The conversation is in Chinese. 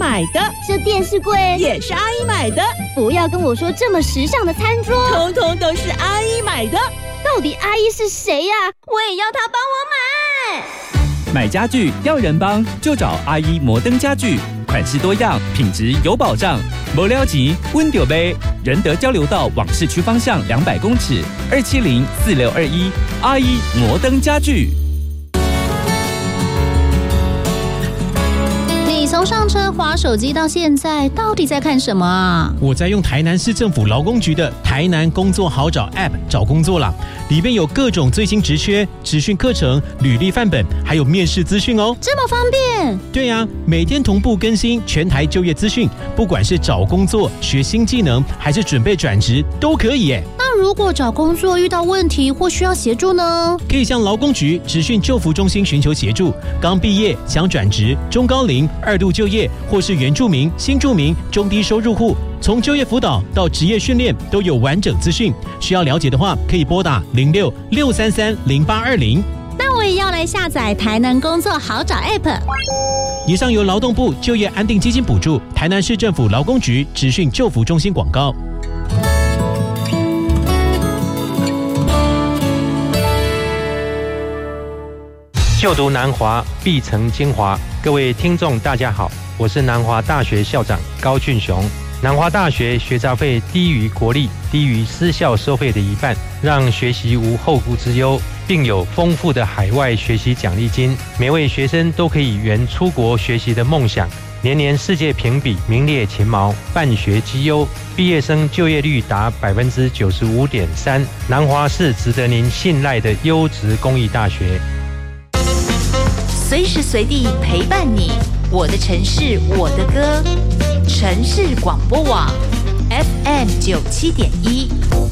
买的， 这电视柜也是阿姨买的。 不要跟我说这么时尚的餐桌， 通通都是阿姨买的。 到底阿姨是谁呀？我也要她帮我买。 买家具要人帮，就找阿姨摩登家具，款式多样，品质有保障。没了钱，温就杯。仁德交流道往市区方向200公尺，2704621，阿姨摩登家具。 你从上车滑手机到现在，到底在看什么啊？ 我在用台南市政府劳工局的台南工作好找 App 找工作啦，里面有各种最新职缺、职训课程、履历范本，还有面试资讯哦。 这么方便？ 对呀，每天同步更新全台就业资讯，不管是找工作、学新技能，还是准备转职，都可以耶。 那如果找工作遇到问题或需要协助呢？ 可以向劳工局职训就服中心寻求协助。刚毕业想转职、中高龄、2度就业，或是原住民、新住民、中低收入户，从就业辅导到职业训练都有完整资讯。需要了解的话，可以拨打06-633-0820。 那我也要来下载台南工作好找 App。 以上由劳动部就业安定基金补助，台南市政府劳工局职训就服中心广告。 就读南华必成精华，各位听众大家好，我是南华大学校长高俊雄。南华大学学杂费低于国立、低于私校收费的一半，让学习无后顾之忧，并有丰富的海外学习奖励金，每位学生都可以圆出国学习的梦想。年年世界评比名列前茅，办学绩优，毕业生就业率达95.3%。南华是值得您信赖的优质公益大学。 随时随地陪伴你，我的城市，我的歌，城市广播网 FM97.1。